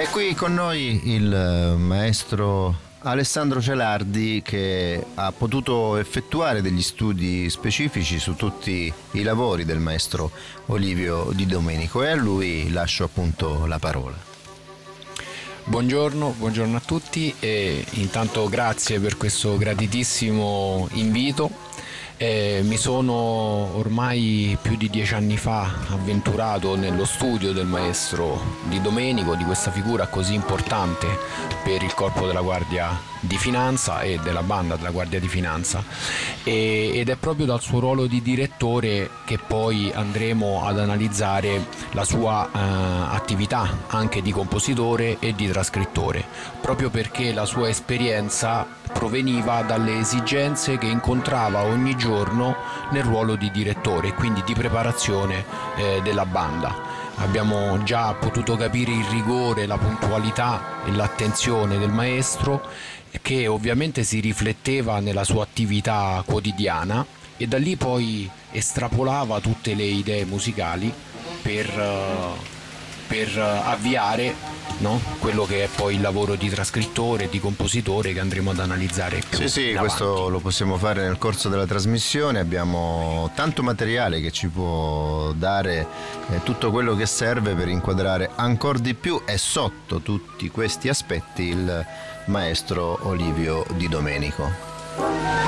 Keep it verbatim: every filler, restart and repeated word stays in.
Qui con noi il maestro Alessandro Celardi, che ha potuto effettuare degli studi specifici su tutti i lavori del maestro Olivio Di Domenico, e a lui lascio appunto la parola. Buongiorno, buongiorno a tutti e intanto grazie per questo graditissimo invito. Eh, mi sono ormai più di dieci anni fa avventurato nello studio del maestro Di Domenico, di questa figura così importante per il corpo della Guardia di Finanza e della banda della Guardia di Finanza, e, ed è proprio dal suo ruolo di direttore che poi andremo ad analizzare la sua eh, attività anche di compositore e di trascrittore, proprio perché la sua esperienza proveniva dalle esigenze che incontrava ogni giorno nel ruolo di direttore, quindi di preparazione eh, della banda. Abbiamo già potuto capire il rigore, la puntualità e l'attenzione del maestro, che ovviamente si rifletteva nella sua attività quotidiana, e da lì poi estrapolava tutte le idee musicali per, per avviare, no? Quello che è poi il lavoro di trascrittore e di compositore che andremo ad analizzare più Sì, sì, davanti. questo lo possiamo fare nel corso della trasmissione. Abbiamo tanto materiale che ci può dare eh, tutto quello che serve per inquadrare ancora di più e sotto tutti questi aspetti il maestro Olivio Di Domenico.